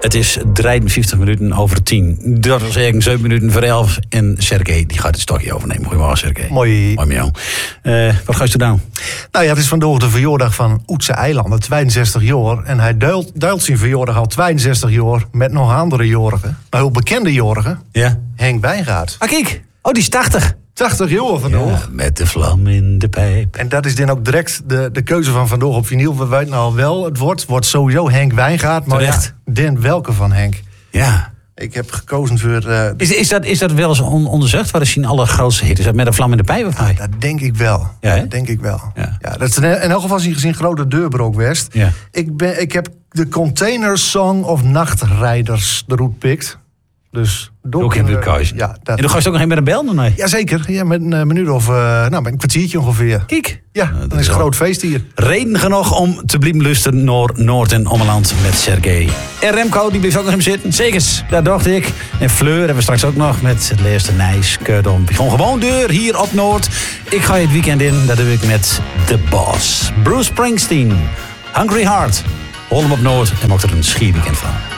Het is 53 minuten over 10. Dat is eigenlijk 7 minuten voor 11. En Sergej, die gaat het stokje overnemen. Goedemorgen, Sergej. Mooi. Mooi, Mion. Wat ga je doen? Nou ja, het is vandaag de verjaardag van Oetse Eilanden, 62 jaar. En hij duilt zijn verjaardag al 62 jaar met nog andere jarigen. Een heel bekende jarige. Ja. Henk Wijngaard. Ah, kijk. Oh, die is 80. 80 jaar vandaag. Ja, met de vlam in de pijp. En dat is dan ook direct de keuze van vandaag op vinyl. We weten al wel, het wordt sowieso Henk Wijngaard. Maar terecht. ja, dan welke van Henk? Ja. Ik heb gekozen voor... Is dat wel eens onderzocht? Wat is zijn allergrootste hit? Is dat met een vlam in de pijp of hij? Dat denk ik wel. Ja, hè? Dat denk ik wel. Ja. Ja, dat is in elk geval gezien grote deurbrook West. Ja. Ik heb de Container Song of Nachtrijders de route pikt. Dus Ook in de keuze. Ja, En dan ga je ook nog even met een bel? Nee. Jazeker, ja, met een minuut of met een kwartiertje ongeveer. Kijk. Ja, dan is het een groot feest hier. Reden genoeg om te blijven luisteren naar Noord- en Ommeland met Sergej. En Remco, die blijft ook nog even zitten. Zekers, dat dacht ik. En Fleur hebben we straks ook nog met het laatste Nijs, Keurdom. Gewoon deur hier op Noord. Ik ga je het weekend in, dat doe ik met The Boss. Bruce Springsteen, Hungry Heart. Hol hem op Noord en maak er een schierweekend van.